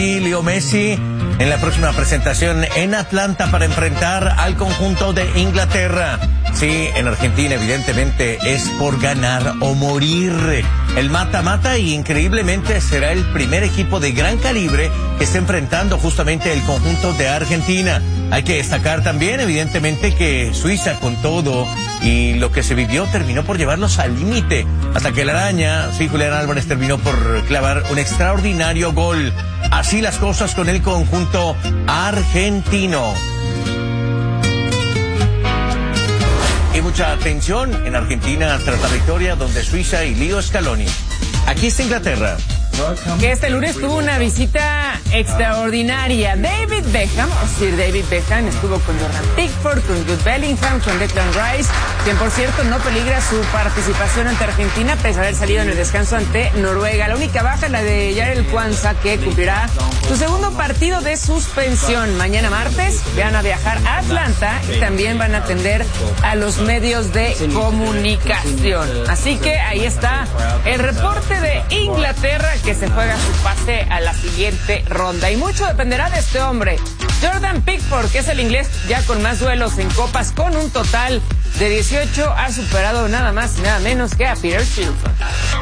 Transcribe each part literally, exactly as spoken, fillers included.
Y Leo Messi en la próxima presentación en Atlanta para enfrentar al conjunto de Inglaterra. Sí, en Argentina evidentemente es por ganar o morir. El mata-mata y increíblemente será el primer equipo de gran calibre que está enfrentando justamente el conjunto de Argentina. Hay que destacar también evidentemente que Suiza con todo y lo que se vivió terminó por llevarlos al límite. Hasta que la araña, sí, Julián Álvarez terminó por clavar un extraordinario gol. Así las cosas con el conjunto argentino. Y mucha atención en Argentina tras la victoria donde Suiza y Leo Scaloni. Aquí está Inglaterra. Que este lunes tuvo una visita extraordinaria. David Beckham, es decir, David Beckham estuvo con Jordan Pickford, con Jude Bellingham, con Declan Rice, quien por cierto no peligra su participación ante Argentina pese a haber salido en el descanso ante Noruega. La única baja es la de Jarell Quansah, que cumplirá su segundo partido de suspensión. Mañana martes van a viajar a Atlanta y también van a atender a los medios de comunicación. Así que ahí está el reporte de Inglaterra, que se juega su pase a la siguiente ronda. Y mucho dependerá de este hombre, Jordan Pickford, que es el inglés ya con más duelos en copas, con un total de dieciocho, ha superado nada más y nada menos que a Peter Shilton.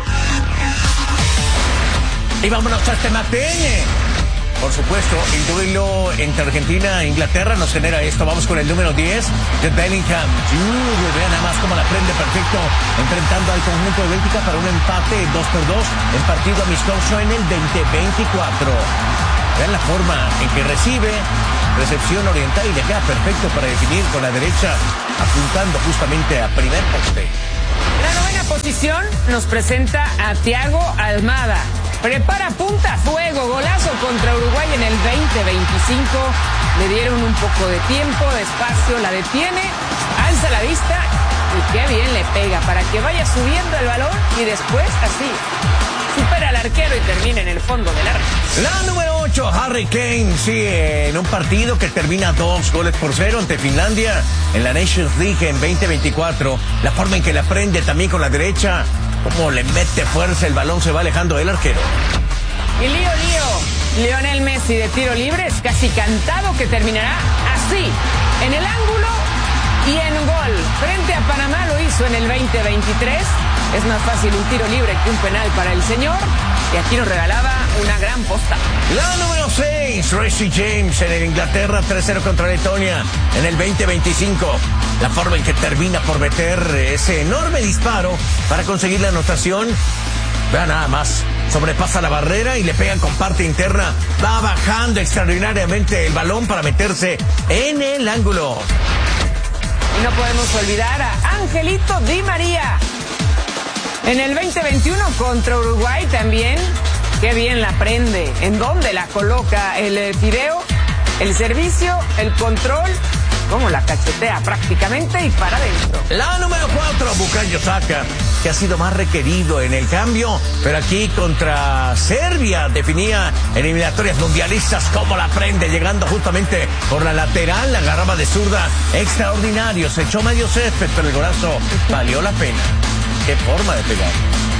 Y vámonos a este mateñe. Por supuesto, el duelo entre Argentina e Inglaterra nos genera esto. Vamos con el número diez de Bellingham. Jude, vean nada más cómo la prende perfecto, enfrentando al conjunto de Bélgica para un empate dos por dos en partido amistoso en el veinte veinticuatro. Vean la forma en que recibe, recepción oriental y le queda perfecto para definir con la derecha, apuntando justamente a primer poste. En la novena posición nos presenta a Thiago Almada. Prepara punta a fuego, golazo contra Uruguay en el veinte veinticinco. Le dieron un poco de tiempo, de espacio, la detiene, alza la vista y qué bien le pega para que vaya subiendo el balón y después así supera al arquero y termina en el fondo del arco. La número ocho, Harry Kane, sí, en un partido que termina dos goles por cero ante Finlandia en la Nations League en veinte veinticuatro. La forma en que la prende también con la derecha, como le mete fuerza, el balón se va alejando del arquero. Y lío, lío, Lionel Messi de tiro libre es casi cantado que terminará así, en el ángulo y en gol. Frente a Panamá lo hizo en el veinte veintitrés. Es más fácil un tiro libre que un penal para el señor. Y aquí nos regalaba una gran posta. La número seis, Reece James en el Inglaterra tres cero contra Letonia en el veinte veinticinco. La forma en que termina por meter ese enorme disparo para conseguir la anotación. Vean nada más, sobrepasa la barrera y le pegan con parte interna. Va bajando extraordinariamente el balón para meterse en el ángulo. Y no podemos olvidar a Angelito Di María. En el veinte veintiuno contra Uruguay también, qué bien la prende. ¿En dónde la coloca? El fideo, el servicio, el control, como la cachetea prácticamente y para adentro. La número cuatro, Bukayo Saka, que ha sido más requerido en el cambio, pero aquí contra Serbia definía en eliminatorias mundialistas cómo la prende, llegando justamente por la lateral, la agarraba de zurda, extraordinario, se echó medio césped, pero el golazo valió la pena. Qué forma de pegar.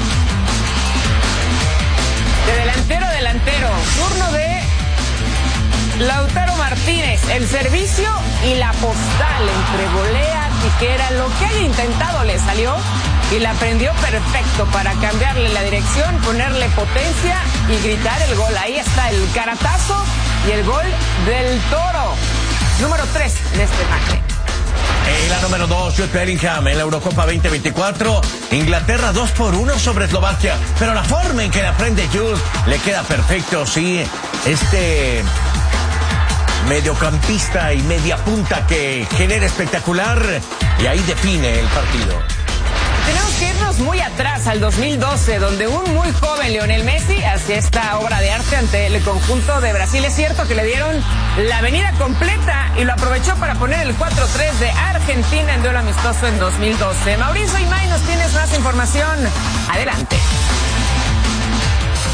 De delantero a delantero, turno de Lautaro Martínez, el servicio y la postal entre volea, tijera, lo que haya intentado le salió y la prendió perfecto para cambiarle la dirección, ponerle potencia y gritar el gol. Ahí está el caratazo y el gol del Toro. Número tres en este match. En la número dos, Jude Bellingham en la Eurocopa veinte veinticuatro. Inglaterra dos por uno sobre Eslovaquia. Pero la forma en que la prende Jude le queda perfecto, sí. Este mediocampista y media punta que genera espectacular. Y ahí define el partido. Tenemos que irnos muy atrás, al dos mil doce, donde un muy joven Lionel Messi hacía esta obra de arte ante el conjunto de Brasil. Es cierto que le dieron la avenida completa y lo aprovechó para poner el cuatro tres de Argentina en duelo amistoso en dos mil doce. Mauricio Imay, nos tienes más información. Adelante.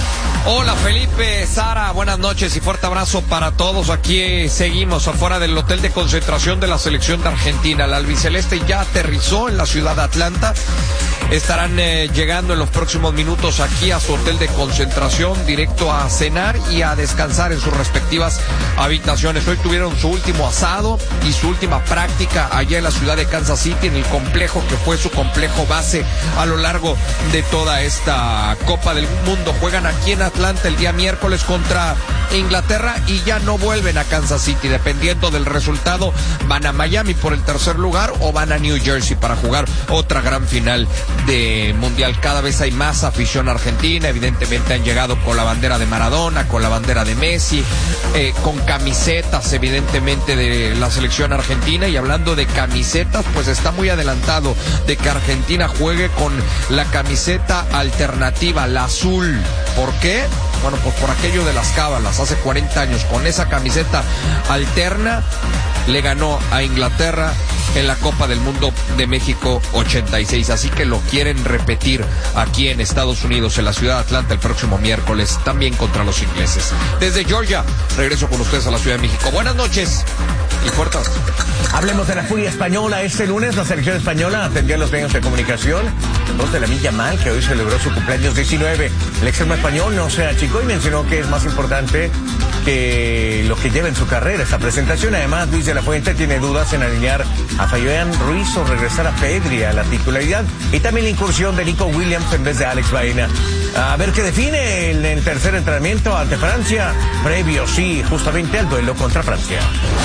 Hola Felipe, Sara, buenas noches y fuerte abrazo para todos. Aquí seguimos afuera del hotel de concentración de la selección de Argentina. La albiceleste ya aterrizó en la ciudad de Atlanta. Estarán eh, llegando en los próximos minutos aquí a su hotel de concentración, directo a cenar y a descansar en sus respectivas habitaciones. Hoy tuvieron su último asado y su última práctica allá en la ciudad de Kansas City, en el complejo que fue su complejo base a lo largo de toda esta Copa del Mundo. Juegan aquí en Atlanta el día miércoles contra Inglaterra y ya no vuelven a Kansas City. Dependiendo del resultado, van a Miami por el tercer lugar o van a New Jersey para jugar otra gran final de mundial. Cada vez hay más afición argentina. Evidentemente han llegado con la bandera de Maradona, con la bandera de Messi, eh, con camisetas evidentemente de la selección argentina. Y hablando de camisetas, pues está muy adelantado de que Argentina juegue con la camiseta alternativa, la azul. ¿Por qué? Bueno, pues por aquello de las cábalas. Hace cuarenta años con esa camiseta alterna le ganó a Inglaterra en la Copa del Mundo de México ochenta y seis. Así que lo quieren repetir aquí en Estados Unidos, en la ciudad de Atlanta, el próximo miércoles, también contra los ingleses. Desde Georgia, regreso con ustedes a la Ciudad de México. Buenas noches y fuertes. Hablemos de la furia española. Este lunes la selección española atendió a los medios de comunicación dos de Lamine Yamal, que hoy celebró su cumpleaños diecinueve. El extremo español no se achicó y mencionó que es más importante que lo que lleva en su carrera esta presentación. Además, Luis de la Fuente tiene dudas en alinear a Fabián Ruiz o regresar a Pedri a la titularidad, y también la incursión de Nico Williams en vez de Alex Baena. A ver qué define el, el tercer entrenamiento ante Francia, previo, sí, justamente al duelo contra Francia.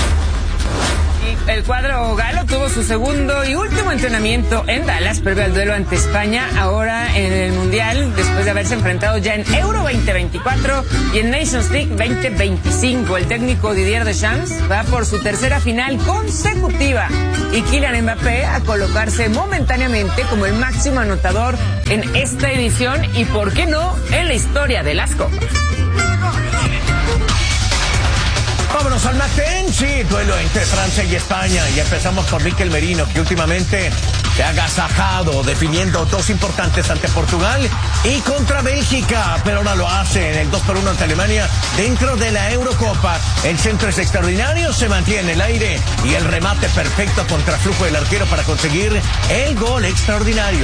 El cuadro galo tuvo su segundo y último entrenamiento en Dallas previo al duelo ante España, ahora en el Mundial, después de haberse enfrentado ya en Euro veinte veinticuatro y en Nations League veinte veinticinco. El técnico Didier Deschamps va por su tercera final consecutiva y Kylian Mbappé a colocarse momentáneamente como el máximo anotador en esta edición y, ¿por qué no?, en la historia de las copas. Vámonos al Matén, sí, duelo entre Francia y España. Y empezamos por Mikel Merino, que últimamente se ha agasajado definiendo dos importantes ante Portugal y contra Bélgica, pero ahora lo hace en el dos por uno ante Alemania dentro de la Eurocopa. El centro es extraordinario, se mantiene en el aire y el remate perfecto contra flujo del arquero para conseguir el gol extraordinario.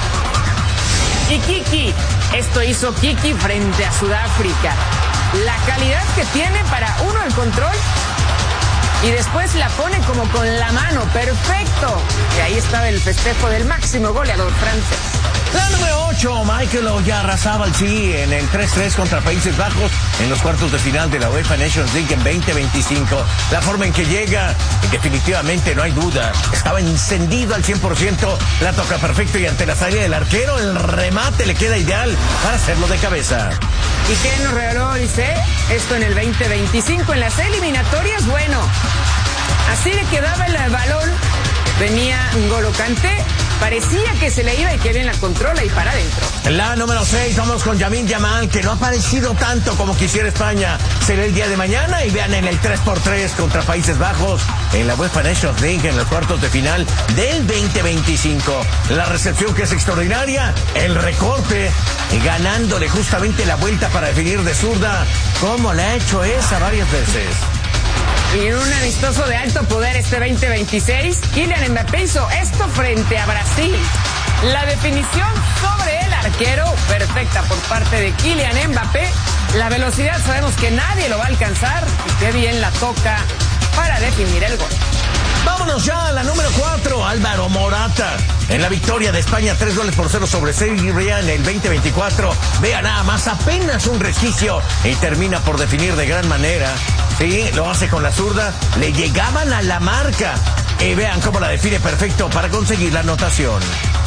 Y Kiki, esto hizo Kiki frente a Sudáfrica. La calidad que tiene para, uno, el control, y después la pone como con la mano, perfecto. Y ahí estaba el festejo del máximo goleador francés. La número ocho, Michael Oyarzabal, sí, en el tres tres contra Países Bajos en los cuartos de final de la UEFA Nations League en veinte veinticinco. La forma en que llega, definitivamente no hay duda, estaba encendido al cien por ciento, la toca perfecto y ante la salida del arquero el remate le queda ideal para hacerlo de cabeza. ¿Y qué nos regaló Olise? Esto en el veinte veinticinco en las eliminatorias. Bueno, así le quedaba el balón, venía N'Golo Kanté, parecía que se le iba y que bien la controla y para adentro. La número seis, vamos con Lamine Yamal, que no ha aparecido tanto como quisiera España. Será el día de mañana y vean en el tres por tres contra Países Bajos en la UEFA Nations League en los cuartos de final del veinte veinticinco. La recepción, que es extraordinaria, el recorte, ganándole justamente la vuelta para definir de zurda, como le ha hecho esa varias veces. Y en un amistoso de alto poder este veinte veintiséis, Kylian Mbappé hizo esto frente a Brasil. La definición sobre el arquero, perfecta por parte de Kylian Mbappé. La velocidad sabemos que nadie lo va a alcanzar y qué bien la toca para definir el gol. Vámonos ya a la número cuatro, Álvaro Morata. En la victoria de España, tres goles por cero sobre Serbia en el veinte veinticuatro. Vea nada más, apenas un resquicio y termina por definir de gran manera. Sí, lo hace con la zurda, le llegaban a la marca. Y vean cómo la define perfecto para conseguir la anotación.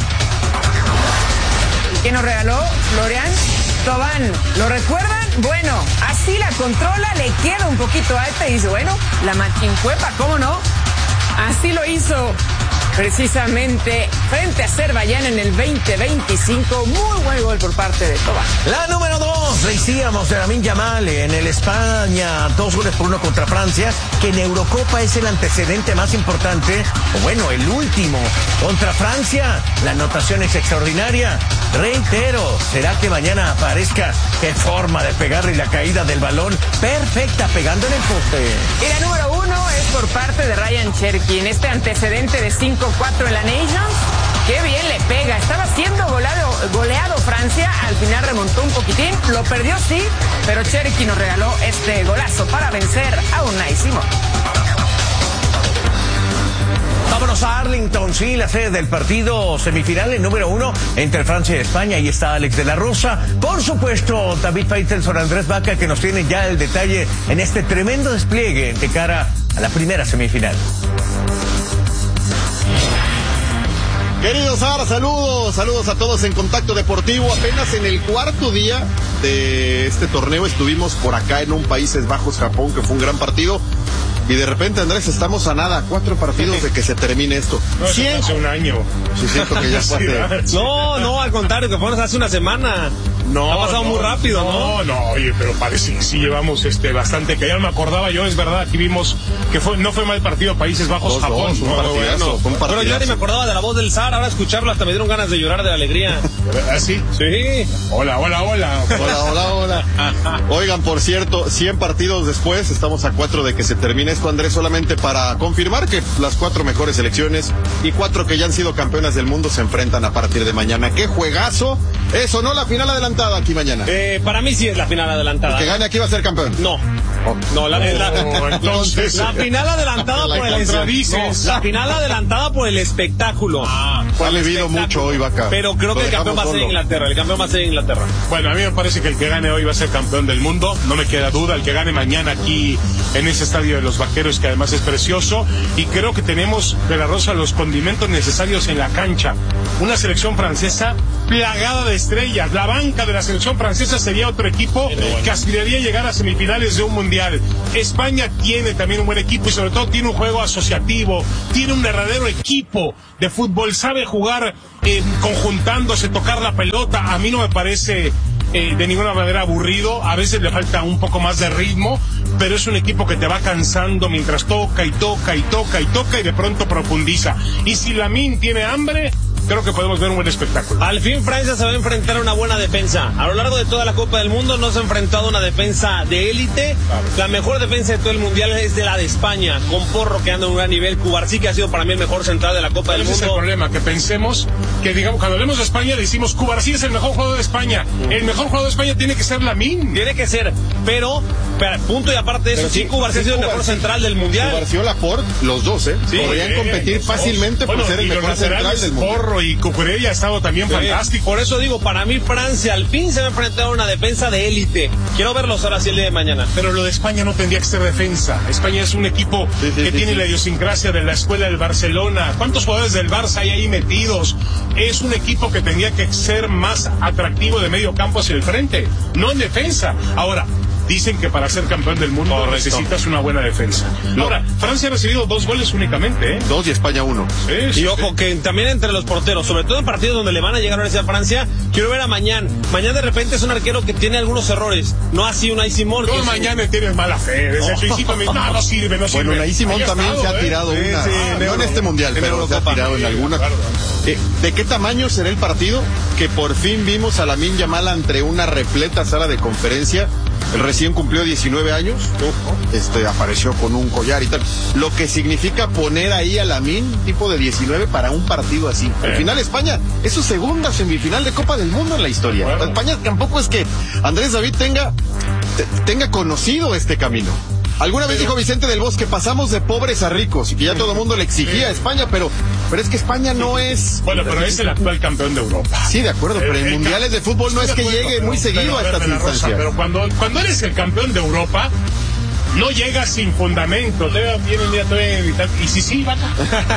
¿Qué nos regaló Florian Thauvin? ¿Lo recuerdan? Bueno, así la controla, le queda un poquito alta y dice, bueno, la machincuepa, ¿cómo no? Así lo hizo precisamente frente a Azerbaiyán en el veinte veinticinco. Muy buen gol por parte de Toba. La número dos, le decíamos de Lamine Yamal en el España, dos goles por uno contra Francia, que en Eurocopa es el antecedente más importante, o bueno, el último. Contra Francia, la anotación es extraordinaria. Reitero, ¿será que mañana aparezca? Qué forma de pegarle la caída del balón, perfecta, pegando en el poste. Y la número uno es por parte de Ryan Cherki, en este antecedente de cinco cuatro en la Nations. Qué bien le pega, estaba siendo goleado, goleado Francia, al final remontó un poquitín, lo perdió sí, pero Cherki nos regaló este golazo para vencer a Unai Simón. Vámonos a Arlington, sí, la sede del partido semifinal, el número uno entre Francia y España. Ahí está Alex de la Rosa. Por supuesto, David Faitelson, Andrés Vaca, que nos tienen ya el detalle en este tremendo despliegue de cara a la primera semifinal. Queridos Ar, saludos, saludos a todos en Contacto Deportivo. Apenas en el cuarto día de este torneo estuvimos por acá en un Países Bajos, Japón, que fue un gran partido. Y de repente, Andrés, estamos a nada, cuatro partidos de que se termine esto. No, cien... hace un año. Sí, siento que ya fue hace... No, no, al contrario, que fue hace una semana. No, ha pasado no, muy rápido, ¿no? No, no, oye, pero parece que sí llevamos este bastante, que ya no me acordaba yo, es verdad, aquí vimos que fue no fue mal partido Países Bajos, Dos, Japón. dos, un No, partidazo, bueno. fue un Pero yo partidazo. ni me acordaba de la voz del zar, ahora escucharlo hasta me dieron ganas de llorar de alegría. ¿Ah, sí? Sí. Hola, hola, hola. Hola, hola, hola. Oigan, por cierto, cien partidos después, estamos a cuatro de que se termine esto, Andrés, solamente para confirmar que las cuatro mejores selecciones y cuatro que ya han sido campeonas del mundo se enfrentan a partir de mañana. ¡Qué juegazo! Eso, ¿no? La final adelantada aquí mañana. Eh, para mí sí es la final adelantada. El que gane aquí va a ser campeón. No. No, la, la, Oh, entonces, la final adelantada La por el contradices. no, la final adelantada por el espectáculo. Ah, ha bebido mucho hoy, Vaca. Pero creo Lo que el campeón va a dejamos ser solo. Inglaterra. El campeón va a ser Inglaterra. bueno, a mí me parece que el que gane hoy va a ser campeón del mundo, no me queda duda. El que gane mañana aquí en ese estadio de los Vaqueros, que además es precioso, y creo que tenemos de la Rosa los condimentos necesarios en la cancha. Una selección francesa plagada de estrellas. La banca de la selección francesa sería otro equipo que aspiraría a llegar a semifinales de un mundial. España tiene también un buen equipo y sobre todo tiene un juego asociativo, tiene un verdadero equipo de fútbol, sabe jugar eh, conjuntándose, tocar la pelota. A mí no me parece eh, de ninguna manera aburrido, a veces le falta un poco más de ritmo, pero es un equipo que te va cansando mientras toca y toca y toca y toca y de pronto profundiza. Y si Lamine tiene hambre, creo que podemos ver un buen espectáculo. Al fin Francia se va a enfrentar a una buena defensa. A lo largo de toda la Copa del Mundo no se ha enfrentado a una defensa de élite. La mejor defensa de todo el Mundial es de la de España, con Porro que anda en un gran nivel. Cubarsí, que ha sido para mí el mejor central de la Copa del Ese es el Mundo. problema, que pensemos que, digamos, cuando hablemos de España decimos Cubarsí es el mejor jugador de España. El mejor jugador de España tiene que ser Lamine. Tiene que ser, pero, pero punto y aparte de eso, Pero sí, sí, Cubarsí sí, ha sido el mejor Cubarsí. central del Mundial. Cubarsí o Laporte, los dos, ¿eh? Sí, podrían eh, competir los dos. fácilmente por Bueno, ser el y los mejor central laterales, del mundo. Porro y Cucurella ha estado también fantástico. Por eso digo, para mí Francia al fin se va a enfrentar a una defensa de élite. Quiero verlos ahora sí el día de mañana. Pero lo de España no tendría que ser defensa. España es un equipo Sí, sí, que sí, tiene sí. la idiosincrasia de la escuela del Barcelona. ¿Cuántos jugadores del Barça hay ahí metidos? Es un equipo que tendría que ser más atractivo de medio campo hacia el frente, no en defensa. Ahora, dicen que para ser campeón del mundo Correcto. necesitas una buena defensa. No. Ahora, Francia ha recibido dos goles únicamente, ¿eh? Dos y España uno. Sí, sí, Y ojo, sí. que también entre los porteros, sobre todo en partidos donde le van a llegar a Francia, quiero ver a Mañán. Mañán de repente es un arquero que tiene algunos errores. No así Unai Simón. Tú que es- mañana tienes mala fe. Desde el principio me no, no sirve, no sirve. Bueno, Unai Simón Ahí ha también estado, se ha ¿eh? tirado Sí, una, sí, ah, en no en Euro- este mundial, en pero se ha Eurocopa. tirado en Sí, alguna. de acuerdo. Eh, ¿De qué tamaño será el partido? Que por fin vimos a Lamine Yamal entre una repleta sala de conferencia. El recién cumplió diecinueve años, este apareció con un collar y tal. Lo que significa poner ahí a Lamine, tipo de diecinueve, para un partido así. Al Eh. final España es su segunda semifinal de Copa del Mundo en la historia. Bueno. España tampoco es que Andrés David tenga, te- tenga conocido este camino. Alguna vez dijo Vicente del Bosque, pasamos de pobres a ricos, y que ya todo el mundo le exigía a España, pero, pero es que España no es... Bueno, pero es el actual campeón de Europa. Sí, de acuerdo, pero El- en el mundiales ca- de fútbol no es que Estoy de llegue acuerdo, muy pero- seguido pero, a estas ver, de la Rosa, instancias. Pero cuando, cuando eres el campeón de Europa, no llega sin fundamento. Todavía vienen, mira, todavía gritar. Y si sí, vaca.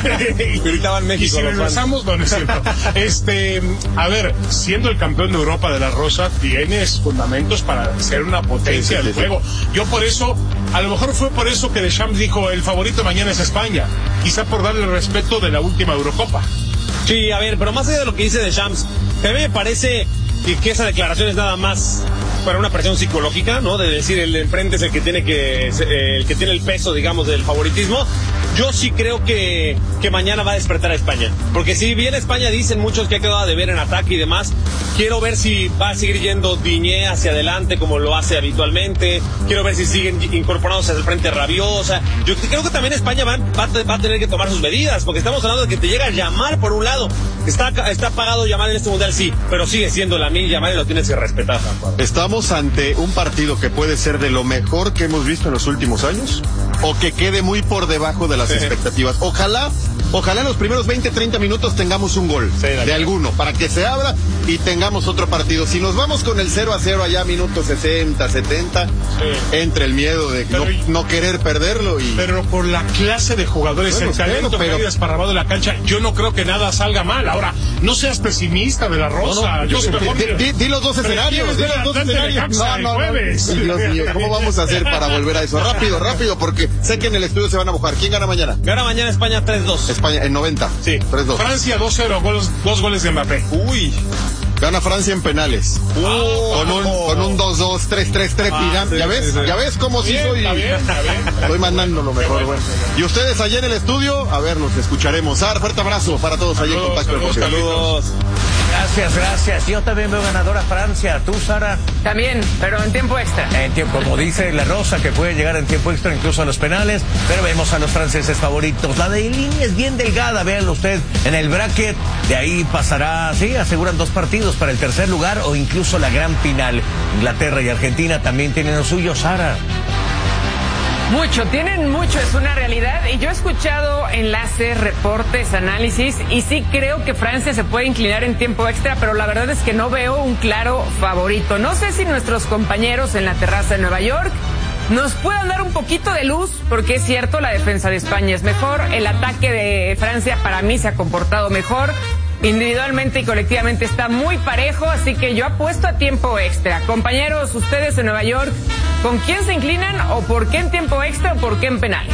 Gritaban México. Y si regresamos, no, no es cierto. Este, a ver, siendo el campeón de Europa de la Rosa, tienes fundamentos para ser una potencia sí, sí, del sí, juego. sí. Yo por eso, a lo mejor fue por eso que Deschamps dijo, el favorito mañana es España. Quizá por darle el respeto de la última Eurocopa. Sí, a ver, pero más allá de lo que dice Deschamps, a mí me parece que, que esa declaración es nada más para una presión psicológica, ¿no? De decir el de enfrente es el que tiene que eh, el que tiene el peso, digamos, del favoritismo. Yo sí creo que, que mañana va a despertar a España, porque si bien España dicen muchos que ha quedado de ver en ataque y demás, quiero ver si va a seguir yendo Diñé hacia adelante como lo hace habitualmente, quiero ver si siguen incorporándose al frente rabiosa. Yo creo que también España va, va, va a tener que tomar sus medidas, porque estamos hablando de que te llega a llamar por un lado. Está, está pagado llamar en este mundial, sí, pero sigue siendo la mil llamar y lo tienes que respetar. Estamos ante un partido que puede ser de lo mejor que hemos visto en los últimos años, o que quede muy por debajo de las sí. expectativas. Ojalá, ojalá en los primeros veinte, treinta minutos tengamos un gol sí, de alguno, para que se abra y tengamos otro partido. Si nos vamos con el cero a cero allá, minutos sesenta, setenta, sí. entre el miedo de no, no querer perderlo. Y... Pero por la clase de jugadores, bueno, el talento pero... que hay desparramado en la cancha, yo no creo que nada salga mal. Ahora, no seas pesimista de la Rosa. No, no, yo yo, mejor, di, di, di los dos escenarios, di los dos escenarios. No, no, no. Dios mío, ¿cómo vamos a hacer para volver a eso? Rápido, rápido, porque sé que en el estudio se van a mojar. ¿Quién gana mañana? Gana mañana España tres dos. España en noventa. Sí. tres dos. Francia dos cero, goles, dos goles de Mbappé. Uy. Gana Francia en penales. Oh, con un con un dos dos, tres tres, tres. Ah, sí, ¿Ya ves? Sí, sí. ¿Ya ves cómo sí soy? Está bien, está bien. Estoy mandando lo mejor, bueno. Y ustedes allá en el estudio, a ver, nos escucharemos. Sar, fuerte abrazo para todos allá en Contacto Deportivo. Saludos. Gracias, gracias. Yo también veo ganadora Francia. ¿Tú, Sara? También, pero en tiempo extra. En tiempo, como dice la Rosa, que puede llegar en tiempo extra incluso a los penales, pero vemos a los franceses favoritos. La de línea es bien delgada, véanlo usted en el bracket. De ahí pasará, sí, aseguran dos partidos para el tercer lugar o incluso la gran final. Inglaterra y Argentina también tienen lo suyo, Sara. Mucho, tienen mucho, es una realidad. Y yo he escuchado enlaces, reportes, análisis, y sí creo que Francia se puede inclinar en tiempo extra, pero la verdad es que no veo un claro favorito. No sé si nuestros compañeros en la terraza de Nueva York nos puedan dar un poquito de luz, porque es cierto, la defensa de España es mejor, el ataque de Francia para mí se ha comportado mejor. Individualmente y colectivamente está muy parejo, así que yo apuesto a tiempo extra. Compañeros, ustedes en Nueva York, ¿con quién se inclinan o por qué en tiempo extra o por qué en penales?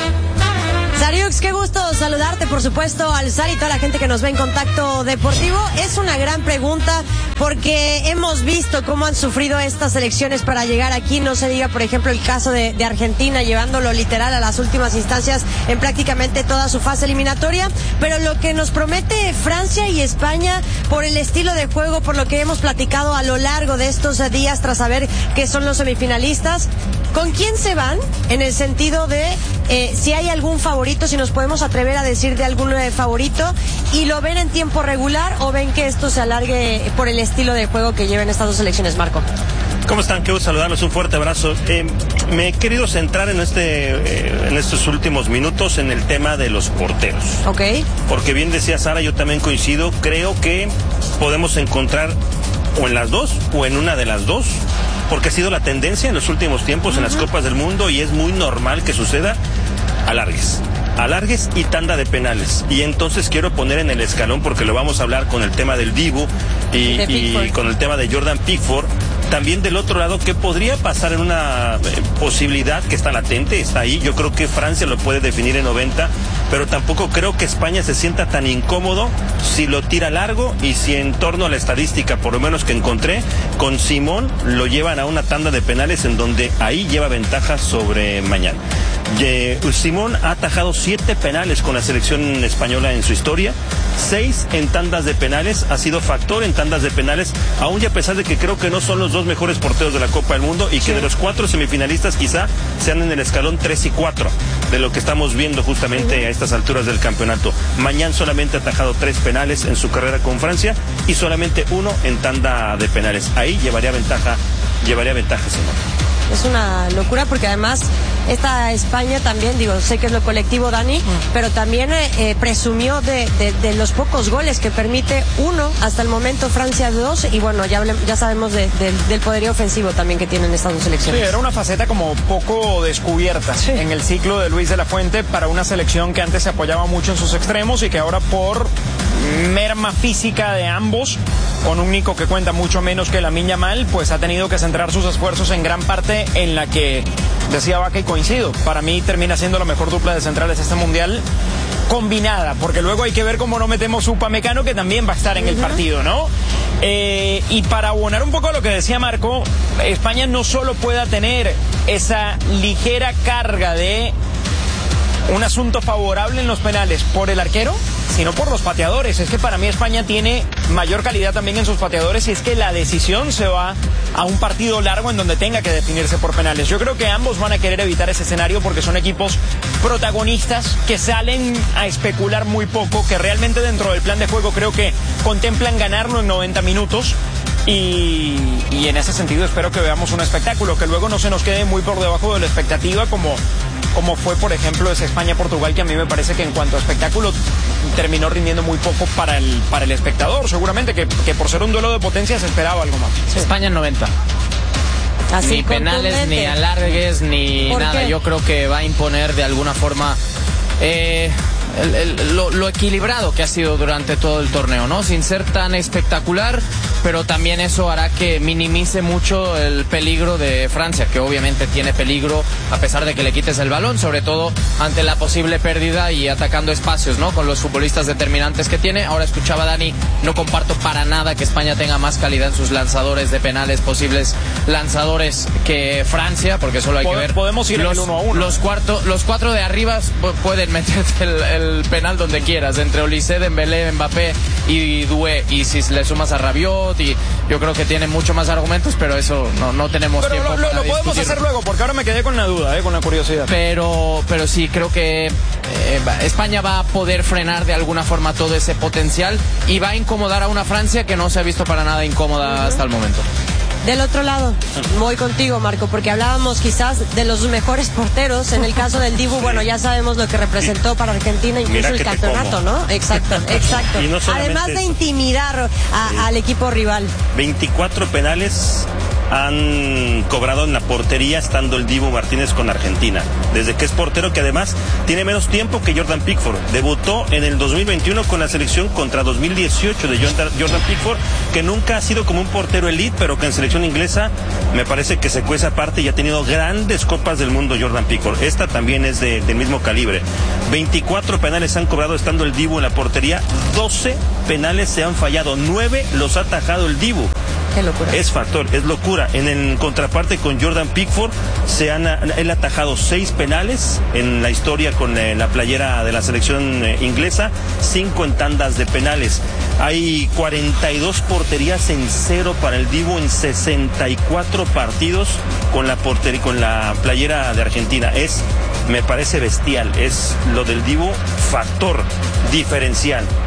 Sariux, qué gusto saludarte, por supuesto, al Sar y toda la gente que nos ve en Contacto Deportivo. Es una gran pregunta porque hemos visto cómo han sufrido estas selecciones para llegar aquí. No se diga, por ejemplo, el caso de, de Argentina, llevándolo literal a las últimas instancias en prácticamente toda su fase eliminatoria. Pero lo que nos promete Francia y España, por el estilo de juego, por lo que hemos platicado a lo largo de estos días tras saber que son los semifinalistas, ¿con quién se van? En el sentido de eh, si hay algún favorito, si nos podemos atrever a decir de algún eh, favorito, y lo ven en tiempo regular o ven que esto se alargue por el estilo de juego que lleven estas dos selecciones, Marco. ¿Cómo están? Qué gusto saludarlos, un fuerte abrazo. Eh, me he querido centrar en este eh, en estos últimos minutos en el tema de los porteros. Ok. Porque bien decía Sara, yo también coincido, creo que podemos encontrar o en las dos o en una de las dos, porque ha sido la tendencia en los últimos tiempos uh-huh. en las Copas del Mundo y es muy normal que suceda alargues. Alargues y tanda de penales. Y entonces quiero poner en el escalón, porque lo vamos a hablar con el tema del Dibu y, de y con el tema de Jordan Pickford. También del otro lado, ¿qué podría pasar en una eh, posibilidad que está latente? Está ahí. Yo creo que Francia lo puede definir en noventa, pero tampoco creo que España se sienta tan incómodo si lo tira largo y si en torno a la estadística, por lo menos que encontré, con Simón lo llevan a una tanda de penales en donde ahí lleva ventaja sobre mañana. Eh, Simón ha atajado siete penales con la selección española en su historia, seis en tandas de penales, ha sido factor en tandas de penales, aún y a pesar de que creo que no son los dos mejores porteros de la Copa del Mundo y que sí. de los cuatro semifinalistas quizá sean en el escalón tres y cuatro de lo que estamos viendo justamente a estas alturas del campeonato. Mañana solamente ha atajado tres penales en su carrera con Francia y solamente uno en tanda de penales. Ahí llevaría ventaja, llevaría ventaja Simón. Es una locura porque además esta España también, digo, sé que es lo colectivo, Dani, mm. pero también eh, presumió de, de, de los pocos goles que permite uno, hasta el momento Francia dos, y bueno, ya, hablé, ya sabemos de, de, del poderío ofensivo también que tienen estas dos selecciones. Sí, era una faceta como poco descubierta sí. en el ciclo de Luis de la Fuente para una selección que antes se apoyaba mucho en sus extremos y que ahora por merma física de ambos, con un Nico que cuenta mucho menos que Lamine Yamal, pues ha tenido que centrar sus esfuerzos en gran parte en la que, decía Vaca y coincido, para mí termina siendo la mejor dupla de centrales de este mundial combinada, porque luego hay que ver cómo no metemos Upamecano, que también va a estar en uh-huh. el partido, ¿no? Eh, y para abonar un poco a lo que decía Marco, España no solo pueda tener esa ligera carga de un asunto favorable en los penales por el arquero, sino por los pateadores. Es que para mí España tiene mayor calidad también en sus pateadores y es que la decisión se va a un partido largo en donde tenga que definirse por penales. Yo creo que ambos van a querer evitar ese escenario porque son equipos protagonistas que salen a especular muy poco, que realmente dentro del plan de juego creo que contemplan ganarlo en noventa minutos. Y, y en ese sentido espero que veamos un espectáculo, que luego no se nos quede muy por debajo de la expectativa como, como fue por ejemplo ese España-Portugal, que a mí me parece que en cuanto a espectáculo terminó rindiendo muy poco para el, para el espectador, seguramente que, que por ser un duelo de potencia se esperaba algo más. Sí. España en noventa. Así ni penales, ni alargues, ni nada. Qué? Yo creo que va a imponer de alguna forma eh, el, el, lo, lo equilibrado que ha sido durante todo el torneo, ¿no? Sin ser tan espectacular, pero también eso hará que minimice mucho el peligro de Francia, que obviamente tiene peligro a pesar de que le quites el balón, sobre todo ante la posible pérdida y atacando espacios, ¿no? Con los futbolistas determinantes que tiene. Ahora escuchaba a Dani, no comparto para nada que España tenga más calidad en sus lanzadores de penales, posibles lanzadores, que Francia, porque solo hay Pod- que ver. Podemos ir los, en uno a uno. Los, cuarto, los cuatro de arriba pueden meterte el, el penal donde quieras, entre Olise, Dembélé, Mbappé y Doué, y si le sumas a Rabiot, y yo creo que tiene mucho más argumentos, pero eso no, no tenemos pero tiempo lo, lo, para lo podemos discutir. hacer luego, porque ahora me quedé con la duda, eh, con la curiosidad. Pero, pero sí, creo que eh, España va a poder frenar de alguna forma todo ese potencial y va a incomodar a una Francia que no se ha visto para nada incómoda uh-huh. hasta el momento. Del otro lado, voy contigo, Marco, porque hablábamos quizás de los mejores porteros. En el caso del Dibu, bueno, ya sabemos lo que representó para Argentina, incluso el campeonato, ¿no? Exacto, exacto. No Además de eso. intimidar a, sí. al equipo rival. veinticuatro penales han cobrado en la portería estando el Dibu Martínez con Argentina, desde que es portero, que además tiene menos tiempo que Jordan Pickford. Debutó en el dos mil veintiuno con la selección contra dos mil dieciocho de Jordan Pickford, que nunca ha sido como un portero elite, pero que en selección inglesa me parece que se cuece aparte y ha tenido grandes copas del mundo Jordan Pickford. Esta también es de, del mismo calibre. veinticuatro penales han cobrado estando el Dibu en la portería, doce penales se han fallado, nueve los ha atajado el Dibu. Qué locura. Es factor, es locura. En el contraparte con Jordan Pickford, se han, él ha atajado seis penales en la historia con eh, la playera de la selección eh, inglesa, cinco en tandas de penales. Hay cuarenta y dos porterías en cero para el Dibu en sesenta y cuatro partidos con la portería, con la playera de Argentina. Es, me parece bestial, es lo del Dibu factor diferencial.